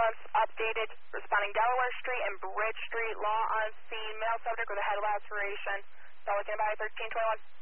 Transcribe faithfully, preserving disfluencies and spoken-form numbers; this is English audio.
Ambulance updated, responding Delaware Street and Bridge Street, law on scene, male subject with a head laceration. Pelican by thirteen twenty-one.